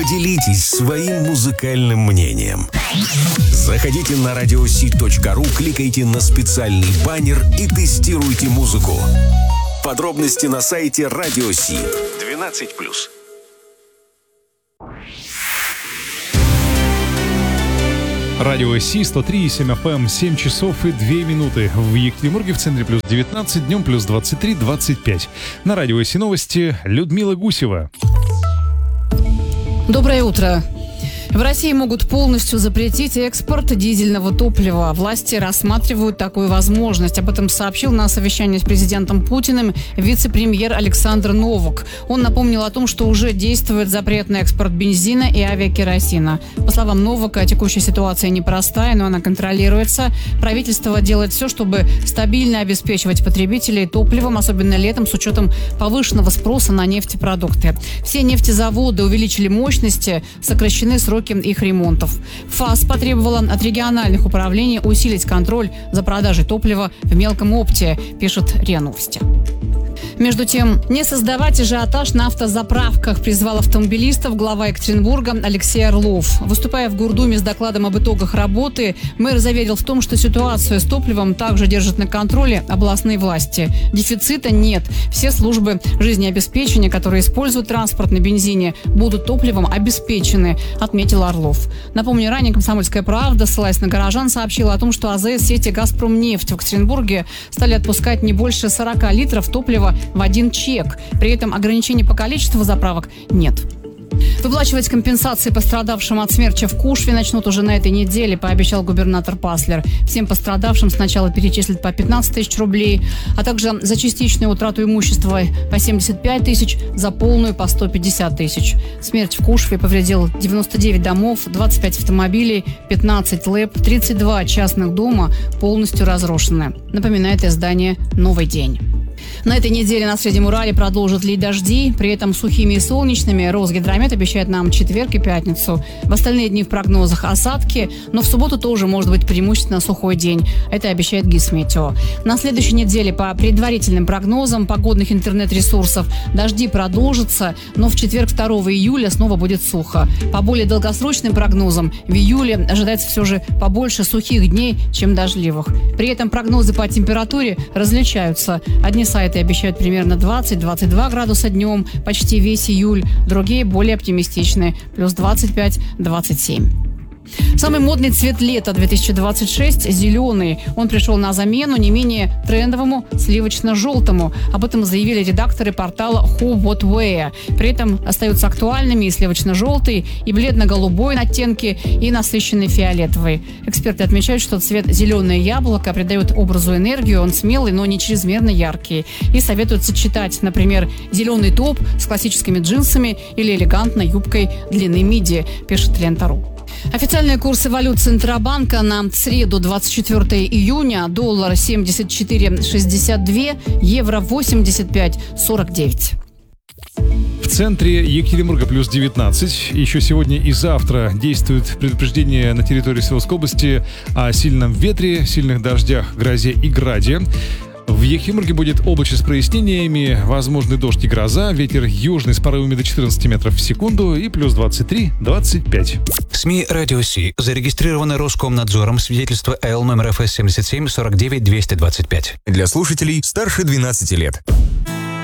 Поделитесь своим музыкальным мнением. Заходите на radiosee.ru, кликайте на специальный баннер и тестируйте музыку. Подробности на сайте Radio Sea. 12+. Радио Си 103,7 FM, 7 часов и 2 минуты. В Екатеринбурге в центре плюс 19, днем плюс 23, 25. На Радио Си новости Людмила Гусева. Доброе утро. В России могут полностью запретить экспорт дизельного топлива. Власти рассматривают такую возможность. Об этом сообщил на совещании с президентом Путиным вице-премьер Александр Новак. Он напомнил о том, что уже действует запрет на экспорт бензина и авиакеросина. По словам Новака, текущая ситуация непростая, но она контролируется. Правительство делает все, чтобы стабильно обеспечивать потребителей топливом, особенно летом, с учетом повышенного спроса на нефтепродукты. Все нефтезаводы увеличили мощности, сокращены сроки их ремонтов. ФАС потребовала от региональных управлений усилить контроль за продажей топлива в мелком опте, пишет РИА Новости. Между тем, не создавать ажиотаж на автозаправках призвал автомобилистов глава Екатеринбурга Алексей Орлов. Выступая в Гордуме с докладом об итогах работы, мэр заверил в том, что ситуацию с топливом также держат на контроле областные власти. Дефицита нет. Все службы жизнеобеспечения, которые используют транспорт на бензине, будут топливом обеспечены, отметил Орлов. Напомню, ранее «Комсомольская правда», ссылаясь на горожан, сообщила о том, что АЗС сети «Газпромнефть» в Екатеринбурге стали отпускать не больше 40 литров топлива в один чек. При этом ограничений по количеству заправок нет. Выплачивать компенсации пострадавшим от смерча в Кушве начнут уже на этой неделе, пообещал губернатор Паслер. Всем пострадавшим сначала перечислят по 15 тысяч рублей, а также за частичную утрату имущества по 75 тысяч, за полную по 150 тысяч. Смерч в Кушве повредил 99 домов, 25 автомобилей, 15 ЛЭП, 32 частных дома полностью разрушены. Напоминает издание «Новый день». На этой неделе на Среднем Урале продолжат лить дожди, при этом сухими и солнечными. Росгидромет обещает нам четверг и пятницу. В остальные дни в прогнозах осадки, но в субботу тоже может быть преимущественно сухой день. Это обещает Гисметео. На следующей неделе по предварительным прогнозам погодных интернет-ресурсов дожди продолжатся, но в четверг 2 июля снова будет сухо. По более долгосрочным прогнозам в июле ожидается все же побольше сухих дней, чем дождливых. При этом прогнозы по температуре различаются. Одни сайты обещают примерно 20-22 градуса днем, почти весь июль. Другие более оптимистичные, плюс 25-27. Самый модный цвет лета 2026 – зеленый. Он пришел на замену не менее трендовому сливочно-желтому. Об этом заявили редакторы портала Who What Wear. При этом остаются актуальными и сливочно-желтый, и бледно-голубой оттенки, и насыщенный фиолетовый. Эксперты отмечают, что цвет зеленое яблоко придает образу энергию, он смелый, но не чрезмерно яркий. И советуют сочетать, например, зеленый топ с классическими джинсами или элегантной юбкой длины миди, пишет Лента.ру. Официальные курсы валют Центробанка на среду 24 июня. Доллар 74,62, евро 85,49. В центре Екатеринбурга плюс 19. Еще сегодня и завтра действует предупреждение на территории Свердловской области о сильном ветре, сильных дождях, грозе и граде. В Екатеринбурге будет облачно с прояснениями, возможный дождь и гроза, ветер южный с порывами до 14 метров в секунду и плюс 23-25. СМИ «Радио Си» зарегистрированы Роскомнадзором, свидетельство Л номер ФС 77 49 225. Для слушателей старше 12 лет.